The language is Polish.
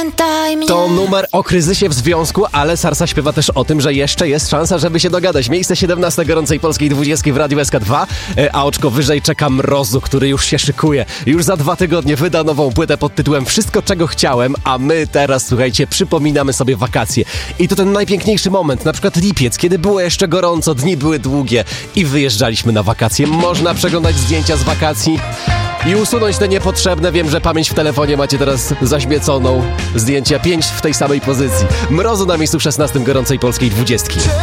pamiętaj mnie. To numer o kryzysie w związku, ale Sarsa śpiewa też o tym, że jeszcze jest szansa, żeby się dogadać. Miejsce 17 gorącej polskiej 20 w Radiu SK2, a oczko wyżej czeka Mrozu, który już się szykuje. Już za 2 tygodnie wyda nową płytę pod tytułem Wszystko, czego chciałem, a my teraz, słuchajcie, przypominamy sobie wakacje. I to ten najpiękniejszy moment, na przykład lipiec, kiedy było jeszcze gorąco, dni były długie i wyjeżdżaliśmy na wakacje. Można przeglądać zdjęcia z wakacji i usunąć te niepotrzebne. Wiem, że pamięć w telefonie macie teraz zaśmieconą. Zdjęcia 5 w tej samej pozycji. Mrozu na miejscu 16 gorącej polskiej 20.